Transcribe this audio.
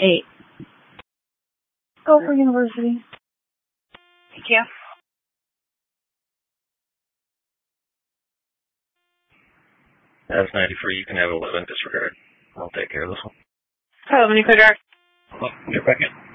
8. Go for university. Thank you. That's 93. You can have 11 disregard. I'll take care of this one. Oh, let me clear direct. Oh, get back in.